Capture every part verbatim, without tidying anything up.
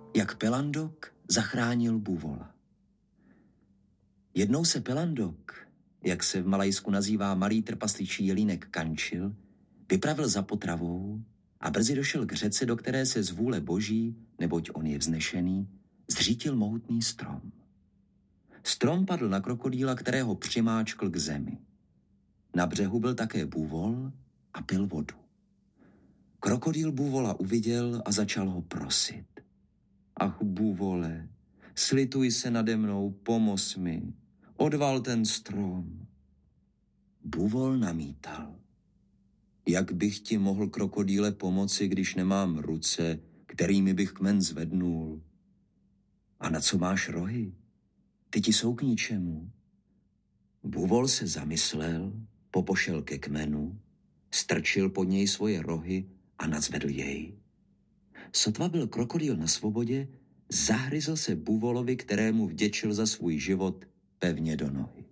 Jak Pelandok zachránil buvola. Jednou se Pelandok, jak se v Malajsku nazývá malý trpasličí jelínek Kančil, vypravil za potravou a brzy došel k řece, do které se z vůle boží, neboť on je vznešený, zřítil mohutný strom. Strom padl na krokodýla, kterého přimáčkl k zemi. Na břehu byl také bůvol a pil vodu. Krokodýl bůvola uviděl a začal ho prosit. Ach, bůvole, slituj se nade mnou, pomoz mi, odval ten strom. Bůvol namítal. Jak bych ti mohl, krokodýle, pomoci, když nemám ruce, kterými bych kmen zvednul? A na co máš rohy? Ty ti jsou k ničemu. Bůvol se zamyslel, popošel ke kmenu, strčil pod něj svoje rohy a nadzvedl jej. Sotva byl krokodýl na svobodě, zahryzl se bůvolovi, kterému vděčil za svůj život, pevně do nohy.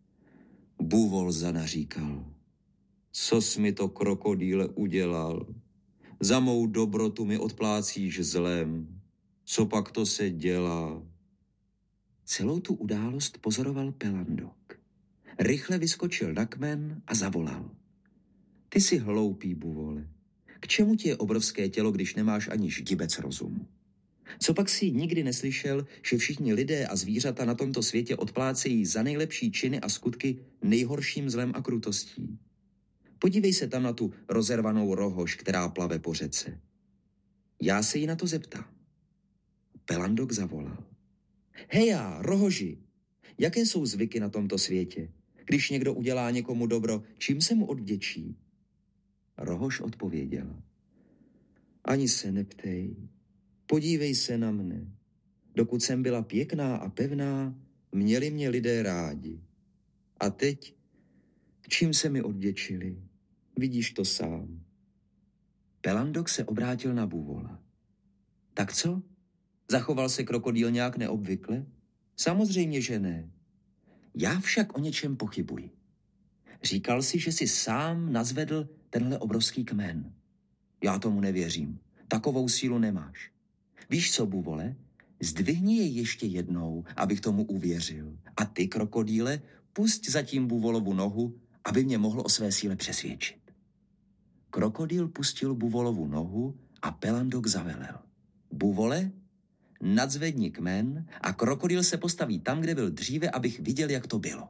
Bůvol zanaříkal. Co jsi mi to, krokodýle, udělal? Za mou dobrotu mi odplácíš zlem. Co pak to se dělá? Celou tu událost pozoroval Pelandok. Rychle vyskočil na kmen a zavolal. Ty jsi hloupý, bůvole. K čemu ti je obrovské tělo, když nemáš ani ždibec rozumu? Co pak si nikdy neslyšel, že všichni lidé a zvířata na tomto světě odplácejí za nejlepší činy a skutky nejhorším zlem a krutostí? Podívej se tam na tu rozervanou rohož, která plave po řece. Já se jí na to zeptám. Pelandok zavolal. Heja, rohoži, jaké jsou zvyky na tomto světě? Když někdo udělá někomu dobro, čím se mu odvděčí? Rohož odpověděla. Ani se neptej, podívej se na mne. Dokud jsem byla pěkná a pevná, měli mě lidé rádi. A teď, čím se mi odvděčili? Vidíš to sám. Pelandok se obrátil na bůvola. Tak co? Zachoval se krokodýl nějak neobvykle? Samozřejmě, že ne. Já však o něčem pochybuji. Říkal si, že si sám nazvedl tenhle obrovský kmen. Já tomu nevěřím. Takovou sílu nemáš. Víš co, bůvole? Zdvihni jej ještě jednou, abych tomu uvěřil. A ty, krokodýle, pusť zatím bůvolovu nohu, aby mě mohl o své síle přesvědčit. Krokodýl pustil bůvolovu nohu a Pelandok zavelel. Bůvole, nadzvedni kmen a krokodýl se postaví tam, kde byl dříve, abych viděl, jak to bylo.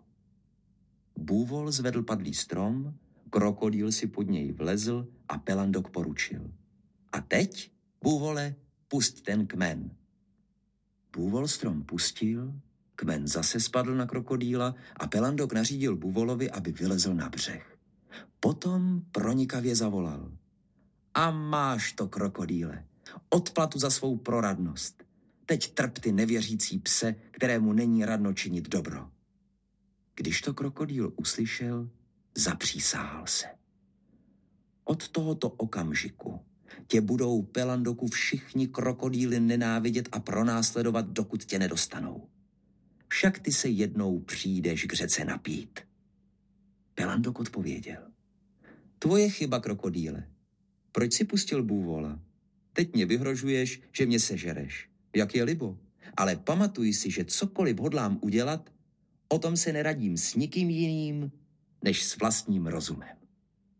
Bůvol zvedl padlý strom, krokodýl si pod něj vlezl a Pelandok poručil. A teď, bůvole, pusť ten kmen. Bůvol strom pustil, kmen zase spadl na krokodýla a Pelandok nařídil bůvolovi, aby vylezl na břeh. Potom pronikavě zavolal. A máš to, krokodýle, odplatu za svou proradnost. Teď trp ty nevěřící pse, kterému není radno činit dobro. Když to krokodýl uslyšel, zapřísáhal se. Od tohoto okamžiku tě budou, Pelandoku, všichni krokodýly nenávidět a pronásledovat, dokud tě nedostanou. Však ty se jednou přijdeš k řece napít. Pelandok odpověděl. Tvoje chyba, krokodýle. Proč si pustil bůvola? Teď mě vyhrožuješ, že mě sežereš. Jak je libo. Ale pamatuj si, že cokoliv hodlám udělat, o tom se neradím s nikým jiným, než s vlastním rozumem.